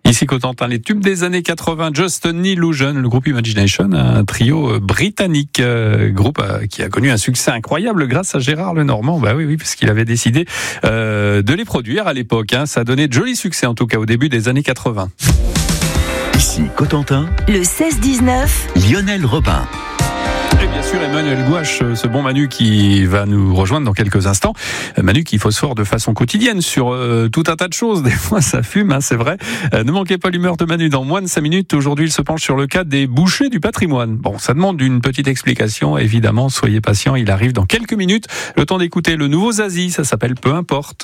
Ici Cotentin, les tubes des années 80, Just an Illusion, le groupe Imagination, un trio britannique, groupe qui a connu un succès incroyable grâce à Gérard Lenormand. Bah oui, puisqu'il avait décidé de les produire à l'époque. Ça a donné de jolis succès en tout cas au début des années 80. Ici Cotentin, le 16-19, Lionel Robin. Et bien sûr, Emmanuel Gouache, ce bon Manu qui va nous rejoindre dans quelques instants. Manu qui phosphore de façon quotidienne sur tout un tas de choses. Des fois, ça fume, c'est vrai. Ne manquez pas l'humeur de Manu dans moins de 5 minutes. Aujourd'hui, il se penche sur le cas des bouchers du patrimoine. Bon, ça demande une petite explication, évidemment. Soyez patients, il arrive dans quelques minutes. Le temps d'écouter le nouveau Zazie, ça s'appelle Peu importe.